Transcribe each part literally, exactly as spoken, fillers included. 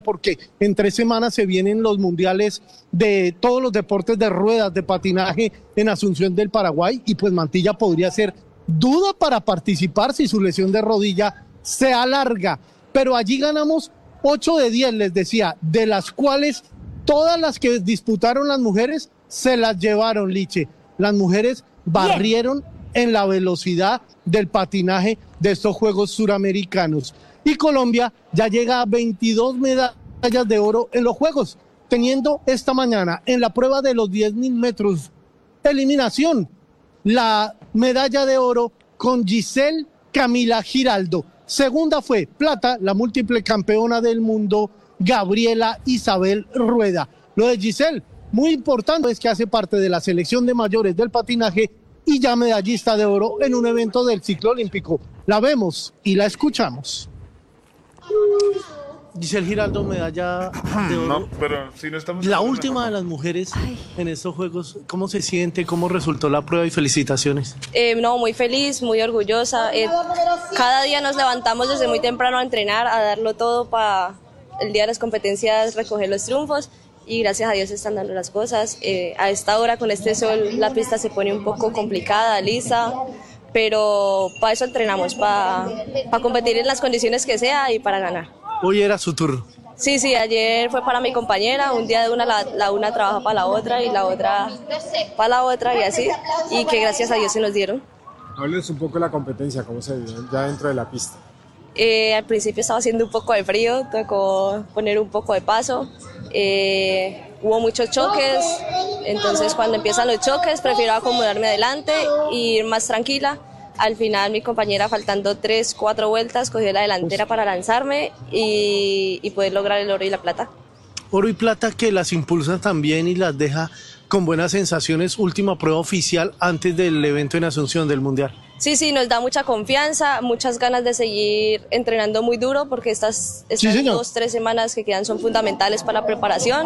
porque en tres semanas se vienen los mundiales de todos los deportes de ruedas, de patinaje en Asunción del Paraguay, y pues Mantilla podría ser duda para participar si su lesión de rodilla se alarga. Pero allí ganamos ocho de diez, les decía, de las cuales todas las que disputaron las mujeres se las llevaron, Liche. Las mujeres barrieron en la velocidad del patinaje de estos Juegos Suramericanos. Y Colombia ya llega a veintidós medallas de oro en los Juegos, teniendo esta mañana en la prueba de los diez mil metros eliminación la medalla de oro con Giselle Camila Giraldo. Segunda fue plata, la múltiple campeona del mundo Gabriela Isabel Rueda. Lo de Giselle, muy importante, es que hace parte de la selección de mayores del patinaje y ya medallista de oro en un evento del ciclo olímpico. La vemos y la escuchamos. Giselle Giraldo, medalla de oro. No, pero si no estamos... La última de las mujeres Ay. en estos Juegos. ¿Cómo se siente? ¿Cómo resultó la prueba? Y felicitaciones. Eh, no, muy feliz, muy orgullosa. Eh, cada día nos levantamos desde muy temprano a entrenar, a darlo todo para el día de las competencias recoger los triunfos. Y gracias a Dios se están dando las cosas. Eh, a esta hora con este sol la pista se pone un poco complicada, lisa, pero para eso entrenamos, para pa competir en las condiciones que sea y para ganar. Hoy era su turno. Sí, sí, ayer fue para mi compañera, un día de una, la, la una trabaja para la otra y la otra para la otra y así, y que gracias a Dios se nos dieron. Háblenos un poco de la competencia, cómo se vive ya dentro de la pista. Eh, al principio estaba haciendo un poco de frío, tocó poner un poco de paso, eh, hubo muchos choques, entonces cuando empiezan los choques prefiero acomodarme adelante e ir más tranquila. Al final mi compañera, faltando tres, cuatro vueltas, cogió la delantera para lanzarme y, y poder lograr el oro y la plata. Oro y plata que las impulsa también y las deja con buenas sensaciones. Última prueba oficial antes del evento en Asunción del Mundial. Sí, sí, nos da mucha confianza, muchas ganas de seguir entrenando muy duro porque estas, estas sí, dos, tres semanas que quedan son fundamentales para la preparación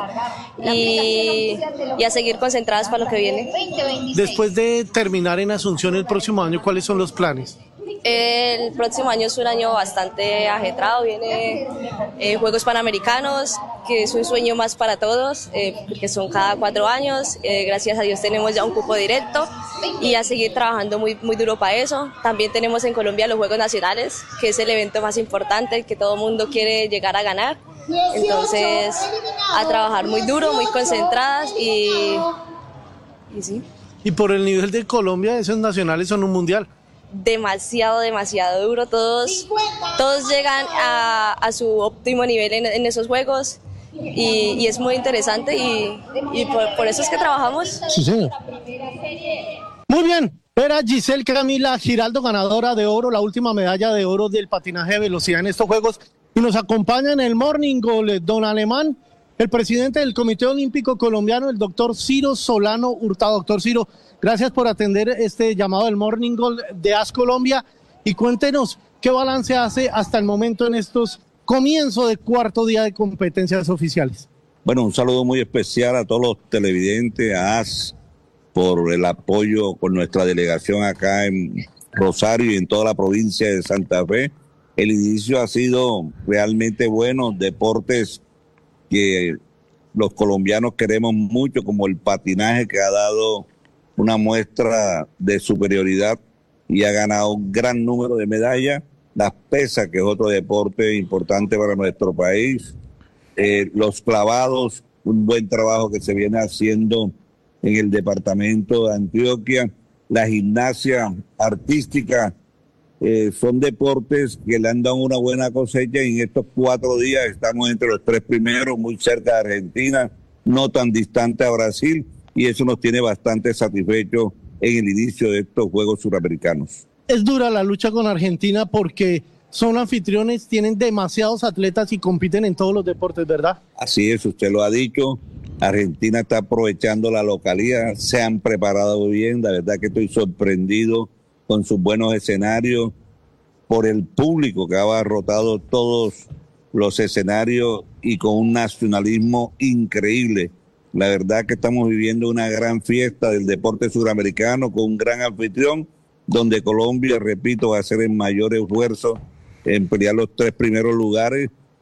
y, y a seguir concentradas para lo que viene. Después de terminar en Asunción el próximo año, ¿cuáles son los planes? El próximo año es un año bastante ajetreado, viene eh, Juegos Panamericanos, que es un sueño más para todos, eh, porque son cada cuatro años, eh, gracias a Dios tenemos ya un cupo directo y a seguir trabajando muy, muy duro para eso. También tenemos en Colombia los Juegos Nacionales, que es el evento más importante, que todo el mundo quiere llegar a ganar, entonces a trabajar muy duro, muy concentradas y, y sí. Y por el nivel de Colombia, esos nacionales son un mundial. Demasiado, demasiado duro, todos, todos llegan a, a su óptimo nivel en, en esos juegos y, y es muy interesante y, y por, por eso es que trabajamos. Sí, señor. Muy bien, era Giselle Camila Giraldo, ganadora de oro, la última medalla de oro del patinaje de velocidad en estos Juegos, y nos acompaña en el Morning Goal don Alemán, el presidente del Comité Olímpico Colombiano, el doctor Ciro Solano Hurtado. Doctor Ciro, gracias por atender este llamado del Morning Goal de A S Colombia y cuéntenos qué balance hace hasta el momento en estos comienzos de cuarto día de competencias oficiales. Bueno, un saludo muy especial a todos los televidentes, a A S, por el apoyo con nuestra delegación acá en Rosario y en toda la provincia de Santa Fe. El inicio ha sido realmente bueno, deportes que los colombianos queremos mucho, como el patinaje, que ha dado una muestra de superioridad y ha ganado un gran número de medallas. Las pesas, que es otro deporte importante para nuestro país. Eh, los clavados, un buen trabajo que se viene haciendo en el departamento de Antioquia. La gimnasia artística, eh, son deportes que le han dado una buena cosecha y en estos cuatro días estamos entre los tres primeros, muy cerca de Argentina, no tan distante a Brasil, y eso nos tiene bastante satisfechos en el inicio de estos Juegos Suramericanos. Es dura la lucha con Argentina porque son anfitriones, tienen demasiados atletas y compiten en todos los deportes, ¿verdad? Así es, usted lo ha dicho. Argentina está aprovechando la localidad, se han preparado bien, la verdad que estoy sorprendido con sus buenos escenarios, por el público que ha abarrotado todos los escenarios y con un nacionalismo increíble. La verdad que estamos viviendo una gran fiesta del deporte suramericano con un gran anfitrión, donde Colombia, repito, va a hacer el mayor esfuerzo en pelear los tres primeros lugares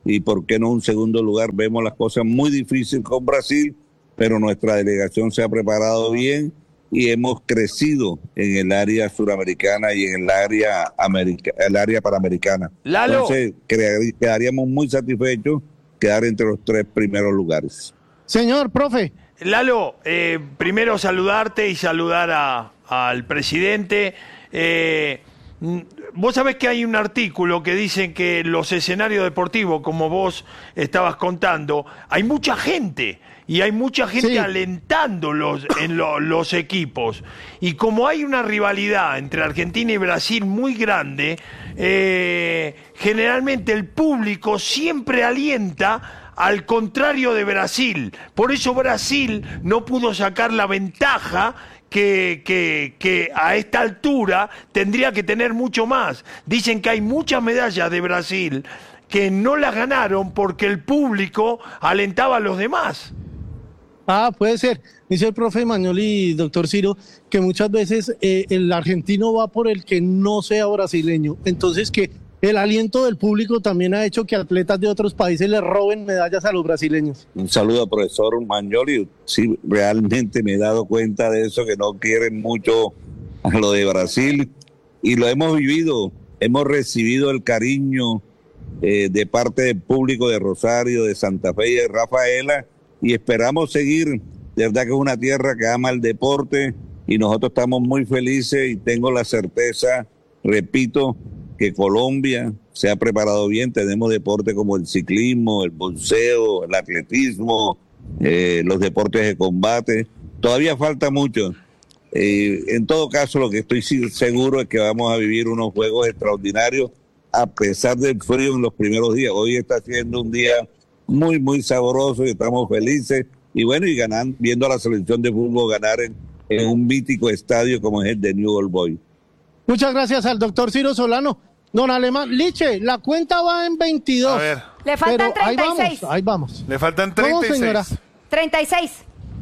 y por qué no un segundo lugar. Vemos las cosas muy difíciles con Brasil, pero nuestra delegación se ha preparado bien y hemos crecido en el área suramericana y en el área america, el área panamericana. Lalo. Entonces quedaríamos muy satisfechos quedar entre los tres primeros lugares. Señor, profe. Lalo, eh, primero saludarte y saludar a, al presidente. Eh, vos sabés que hay un artículo que dice que los escenarios deportivos, como vos estabas contando, hay mucha gente y hay mucha gente sí. alentando los, en lo, los equipos. Y como hay una rivalidad entre Argentina y Brasil muy grande, eh, generalmente el público siempre alienta al contrario de Brasil. Por eso Brasil no pudo sacar la ventaja que, que, que a esta altura tendría que tener mucho más. Dicen que hay muchas medallas de Brasil que no las ganaron porque el público alentaba a los demás. Ah, puede ser. Dice el profe Magnoli, doctor Ciro, que muchas veces eh, el argentino va por el que no sea brasileño. Entonces que el aliento del público también ha hecho que atletas de otros países le roben medallas a los brasileños. Un saludo al profesor Magnoli. Sí, realmente me he dado cuenta de eso, que no quieren mucho a lo de Brasil. Y lo hemos vivido. Hemos recibido el cariño eh, de parte del público de Rosario, de Santa Fe y de Rafaela. Y esperamos seguir. De verdad que es una tierra que ama el deporte y nosotros estamos muy felices y tengo la certeza, repito, que Colombia se ha preparado bien. Tenemos deportes como el ciclismo, el boxeo, el atletismo, eh, los deportes de combate. Todavía falta mucho. Eh, en todo caso, lo que estoy seguro es que vamos a vivir unos juegos extraordinarios a pesar del frío en los primeros días. Hoy está siendo un día muy, muy sabroso y estamos felices. Y bueno, y ganan, viendo a la selección de fútbol ganar en, en un mítico estadio como es el de New Old Boys. Muchas gracias al doctor Ciro Solano. Don Alemán, Liche, la cuenta va en veintidós. A ver. Le faltan pero treinta y seis. Ahí vamos, ahí vamos. Le faltan treinta y seis. ¿Cómo, señora? treinta y seis.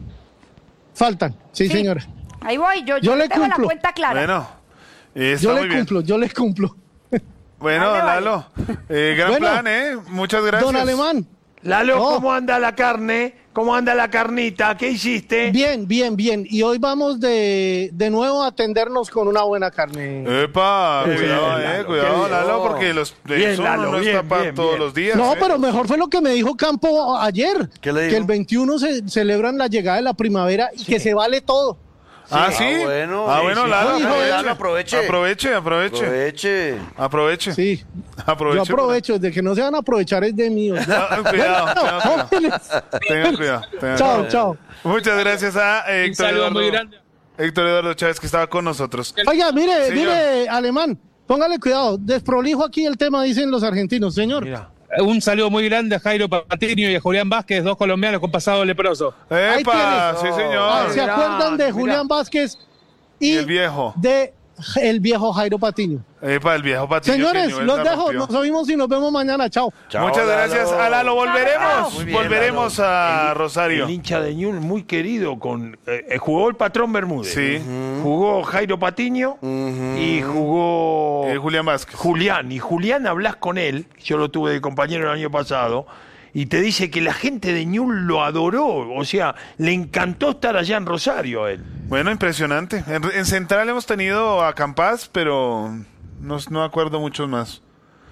Faltan, sí, sí. señora. Ahí voy, yo, yo, yo le tengo cumplo. la cuenta clara. Bueno, está yo muy le bien. cumplo, yo le cumplo. Bueno, Vale, vale. Lalo, eh, gran Bueno, plan, ¿eh? Muchas gracias. Don Alemán. Lalo, No. ¿cómo anda la carne? ¿Cómo anda la carnita? ¿Qué hiciste? Bien, bien, bien. Y hoy vamos de, de nuevo a atendernos con una buena carne. Epa, Qué cuidado, bien, eh, Lalo, cuidado, qué bien. Lalo, porque los de Bien, eso Lalo, no bien, está para bien, todos bien. los días. No, ¿eh? pero mejor fue lo que me dijo Campo ayer. ¿Qué le dijo? Que el veintiuno se celebran la llegada de la primavera y que se vale todo. Ah, sí. Ah, bueno. Ah, Sí, bueno, sí. Lalo, Dijo aproveche. Lalo, aproveche. Aproveche, aproveche. Aproveche. Aproveche. Sí. Aproveche. Yo aprovecho, de que no se van a aprovechar es de mí. o sea. Ah, cuidado, cuidado, Jóvenes. Tengan cuidado. tengan Chao, cuidado. chao. Muchas gracias a eh, Un Héctor saludo Eduardo, muy grande. Héctor Eduardo Chávez, que estaba con nosotros. Oiga, mire, Señor. mire, Alemán, póngale cuidado. Desprolijo aquí el tema, dicen los argentinos, señor. Mira. Un saludo muy grande a Jairo Patiño y a Julián Vázquez, dos colombianos con pasado leproso. Ahí ¡Epa! Sí, tienes. señor. Ah, ¿se Mirá, acuerdan de mirá. Julián Vázquez y, Y el viejo. de el viejo Jairo Patiño? Epa, el viejo Patiño. Señores, que los la dejo, rompió. nos oímos y nos vemos mañana. Chao. Chao, Muchas gracias Lalo. a Lalo. Volveremos. Muy bien, Volveremos a Rosario. El hincha de Ñul muy querido con eh, jugó el patrón Bermúdez. Sí. Jugó Jairo Patiño y jugó Eh, Julián Vázquez. Julián. Y Julián, hablas con él, yo lo tuve de compañero el año pasado, y te dice que la gente de Ñul lo adoró. O sea, le encantó estar allá en Rosario a él. Bueno, impresionante. En, en Central hemos tenido a Campás, pero no, no acuerdo muchos más.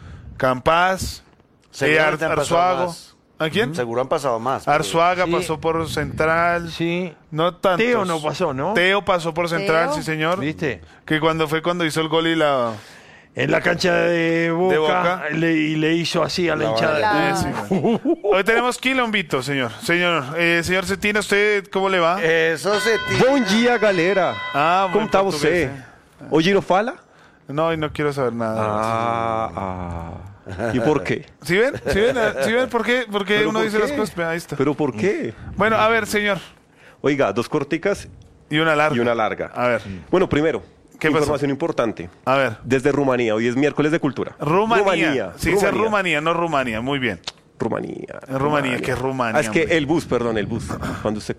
Campás, eh, Seguramente Ar- han pasado Arzuago. más. ¿A quién? Seguro han pasado más. pero- Arzuaga Sí. pasó por Central. Sí. No tantos. Teo no pasó, ¿no? Teo pasó por Central, Teo. sí señor. ¿Viste? Que cuando fue cuando hizo el gol y la... En la cancha de Boca, Boca. Le, y le hizo así a la, La hinchada. La- Eh, sí, bueno. Hoy tenemos quilombito, señor. Señor, eh, señor Cetina, ¿usted cómo le va? Eso se tira. Bom dia, galera. Ah, Como buen tá portugués, você? eh. O Giro fala? No, y no quiero saber nada. Ah, ah. ¿Y por qué? ¿Sí ven? ¿Sí ven? ¿Sí ven por qué, por qué ¿Pero uno por dice qué? las cosas? Ahí está. ¿Pero por qué? Bueno, a ver, señor. Oiga, dos corticas Y una larga. y una larga. A ver, Bueno, primero, ¿Qué pasó? información importante. a ver. Desde Rumanía, hoy es miércoles de cultura. Rumanía. Sí, dice Rumanía. Rumanía, no Rumania. Muy bien. Rumanía. En Rumanía, ¿qué es Rumania, Ah, es que hombre? el bus, perdón, el bus. Cuando usted coge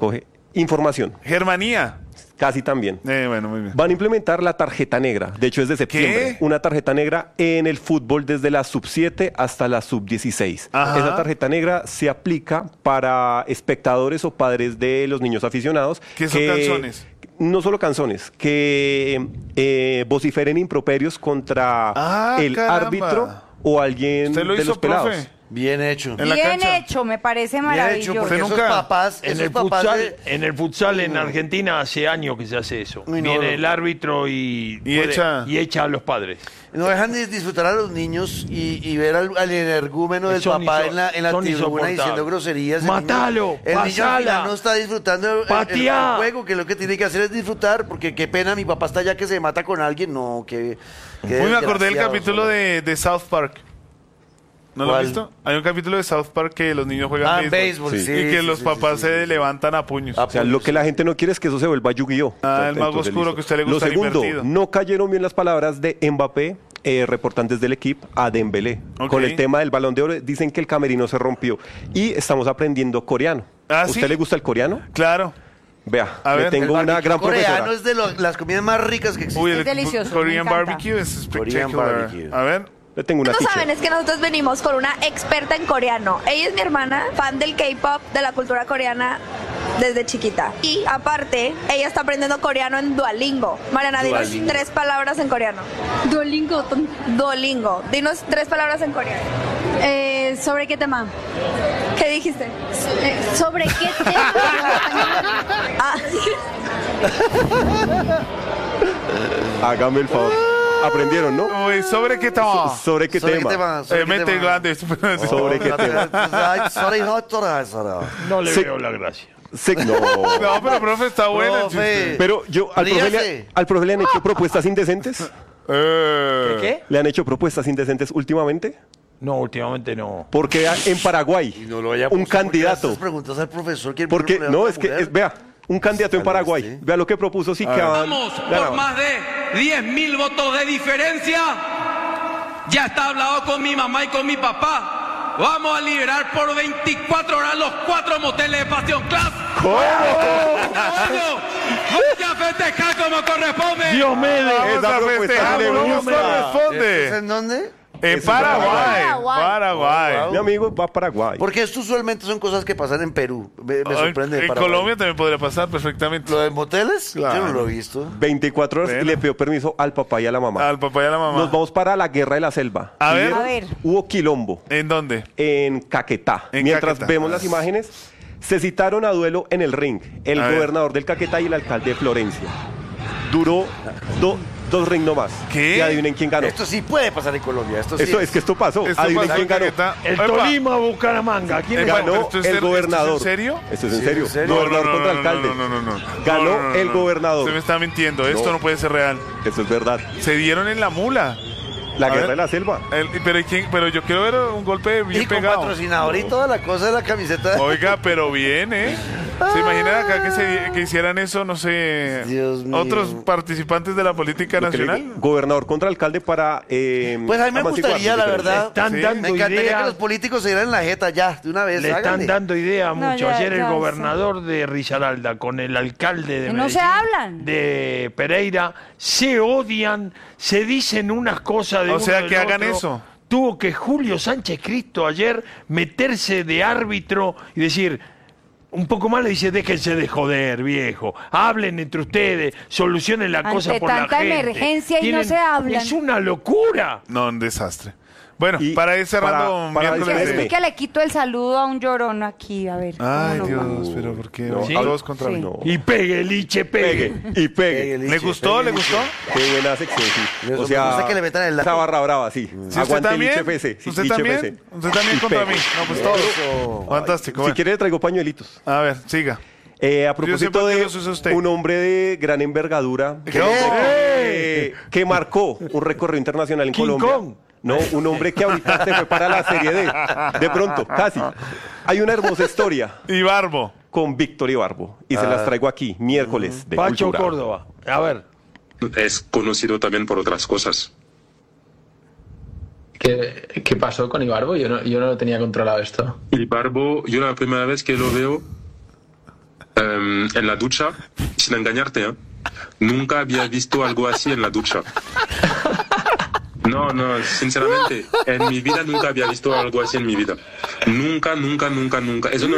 Información. Germanía. Casi también. Eh, bueno, muy bien. Van a implementar la tarjeta negra. De hecho, es de septiembre. ¿Qué? Una tarjeta negra en el fútbol desde la sub siete hasta la sub dieciséis. Ajá. Esa tarjeta negra se aplica para espectadores o padres de los niños aficionados. ¿Qué son canzones? No solo canzones, que eh, vociferen improperios contra Ah, el caramba. árbitro o alguien ¿Usted lo de hizo, los pelados. profe? Bien hecho. ¿En la Bien cancha? hecho, me parece Bien maravilloso. hecho, porque ¿Usted esos nunca? papás, En esos el, papás futsal, de- en el futsal en Argentina hace años que se hace eso. Uy, no, Viene no. el árbitro y, Y echa- y echa a los padres. no dejan de disfrutar a los niños y, y ver al, al energúmeno del Son papá inso- en la, en la son tribuna insoportables. diciendo groserías. El niño- Matalo, El niño al pasala. final no está disfrutando el, el- Pateá. el juego, que lo que tiene que hacer es disfrutar, porque qué pena, mi papá está allá que se mata con alguien. No, que. Uy, me acordé del capítulo de, de South Park. ¿No lo has ¿Cuál? visto? Hay un capítulo de South Park que los niños juegan Ah, béisbol, béisbol, Sí. sí. y que sí, los sí, papás sí, sí, se sí. levantan a puños. Ah, O sea, lo que la gente no quiere es que eso se vuelva Yu-Gi-Oh! Ah, el mago Entonces, oscuro listo. que a usted le Lo gusta segundo, invertido. no cayeron bien las palabras de Mbappé, eh, reportantes del equipo, a Dembélé. Ok. Con el tema del Balón de Oro, dicen que el camerino se rompió. Y estamos aprendiendo coreano. ¿Ah, ¿A usted sí? le gusta el coreano? Claro. Vea, A le ver, tengo El una barbecue gran coreano profesora. es de lo- las comidas más ricas que existen. Uy, Es el delicioso, Korean me encanta. barbecue es Korean espectacular. barbecue. A ver. Le tengo una No teacher. saben, es que nosotros venimos con una experta en coreano. Ella es mi hermana, fan del K-pop, de la cultura coreana desde chiquita. Y aparte, ella está aprendiendo coreano en Duolingo. Mariana, dinos Duolingo. tres palabras en coreano. Duolingo. Duolingo. Dinos tres palabras en coreano. Eh, ¿Sobre qué tema? ¿Qué dijiste? Eh, ¿Sobre qué tema? Ah, Hágame el favor. Aprendieron, ¿no? Uy, ¿sobre qué tema? ¿Sobre qué ¿Sobre qué tema? tema? ¿Sobre Eh, qué mente tema? grande. ¿Sobre qué tema? Ay, sorry, no, sorry, sorry. No le Sí. veo la gracia. Se- no. No, pero profe, está bueno el Profe. chiste. Pero yo, al profe, Ríase. le, al profe le han hecho propuestas indecentes. Eh. ¿Qué? ¿Le han hecho propuestas indecentes últimamente? No, últimamente no. Porque a- en Paraguay, No lo vaya a un poner candidato. estas preguntas al profesor. ¿quién Porque, pone no, una es que, mujer? es- vea, un candidato en Paraguay. Este. Vea lo que propuso, sí que van- Vamos por ganaban. más de diez mil votos de diferencia. Ya está hablado con mi mamá y con mi papá. Vamos a liberar por veinticuatro horas los cuatro moteles de Pasión Club. ¿Cómo? Voy a festejar como corresponde. Dios me Vamos Esa a propuesta festejar, le ¿cómo gusta. corresponde? ¿Es en dónde? En Eso es Paraguay. Paraguay. Paraguay. Mi amigo va a Paraguay. Porque esto usualmente son cosas que pasan en Perú. Me, me Ay, sorprende. de en Paraguay. Colombia también podría pasar perfectamente. ¿Lo de moteles? Claro. Yo no lo he visto. veinticuatro horas Bueno. y le pidió permiso al papá y a la mamá. Al papá y a la mamá. Nos vamos para la guerra de la selva. A ¿Sí ver. vieron? A ver. Hubo quilombo ¿En dónde? en Caquetá. En Mientras Caquetá. vemos las imágenes, se citaron a duelo en el ring el A ver. gobernador del Caquetá y el alcalde de Florencia. Duró do- dos rings nomás. ¿Qué? Y adivinen quién ganó. Esto sí puede pasar en Colombia. Esto sí Esto es que esto pasó. Esto adivinen pasa quién en ganó. Caquetá. El Epa. Tolima Bucaramanga. ¿Quién Eh, le Ganó ganó? Ganó ¿esto es el ser- gobernador. esto es en serio? Esto es en Sí, serio. en serio. Gobernador No, no, contra no, alcalde. No, no, no, no. Ganó No, no, no, el no. gobernador. Usted me está mintiendo. Esto No. no puede ser real. Eso es verdad. Se dieron en la mula. La A guerra ver. de la selva. El- pero, ¿y quién? pero yo quiero ver un golpe bien Y con pegado. patrocinador y toda la cosa de la camiseta. Oiga, pero bien, ¿eh? ¿Se imaginan acá que, se, que hicieran eso, no sé, Dios mío. otros participantes de la política Lo que le nacional? digo, gobernador contra alcalde para. eh, Pues a mí me amaciguar gustaría, sus la diferencias. verdad. Están Sí. dando Me encantaría idea. que los políticos se dieran la jeta ya, de una vez. Le están háganle. dando idea No, mucho. ya- Ayer el ya sé. gobernador de Risaralda con el alcalde de Que no se Medellín, hablan. de Pereira, se odian, se dicen unas cosas de O uno sea, del que hagan otro. eso. Tuvo que Julio Sánchez Cristo ayer meterse de árbitro y decir, un poco más le dice, déjense de joder, viejo. Hablen entre ustedes, solucionen la Ante cosa por la tanta gente. emergencia y no se hablan. Es una locura. No, un desastre. Bueno, Y para ir cerrando para- para miércoles Que, despedirme. de- que le quito el saludo a un llorón aquí, a ver. Ay, ¿cómo no? Dios, pero ¿por qué? No, ¿Sí? Todos contra Sí. mí. No. Y pegue, liche, pegue. Pegue y pegue. ¿Le gustó? ¿Le gustó? Qué buena sección, sí. Me O gusta sea, que le metan el esa barra brava, sí. ¿Sí, usted Aguante el también? I C F C. Sí, ¿Usted I C F C. también? ¿Usted también Y contra pegue. mí? No, pues todos. Eso. Fantástico. Si bueno. quiere, traigo pañuelitos. A ver, siga. Eh, a sé propósito por qué de los usa usted. un hombre de gran envergadura ¿Qué que, hombre? eh, que marcó un recorrido internacional en King Colombia. Kong. No, un hombre que ahorita se fue para la Serie D. De pronto, casi. Hay una hermosa historia Y Barbo. con Víctor Ibarbo. Y se las traigo aquí, miércoles de Pacho Cultura. Córdoba. A ver. Es conocido también por otras cosas. ¿Qué, qué pasó con Ibarbo? Yo no, yo no lo tenía controlado esto. Y Barbo, yo la primera vez que lo veo, em, en la ducha, sin engañarte, ¿eh? Nunca había visto algo así en la ducha. No, no, sinceramente, en mi vida nunca había visto algo así en mi vida. Nunca, nunca, nunca, nunca. Eso no